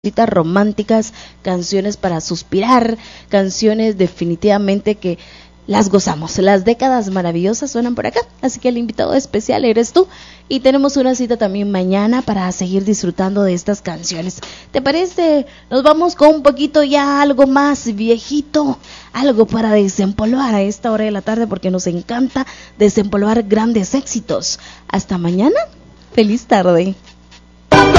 románticas, canciones para suspirar, canciones definitivamente que las gozamos. Las décadas maravillosas suenan por acá, así que el invitado especial eres tú y tenemos una cita también mañana para seguir disfrutando de estas canciones. ¿Te parece? Nos vamos con un poquito ya algo más viejito, algo para desempolvar a esta hora de la tarde porque nos encanta desempolvar grandes éxitos. Hasta mañana, feliz tarde.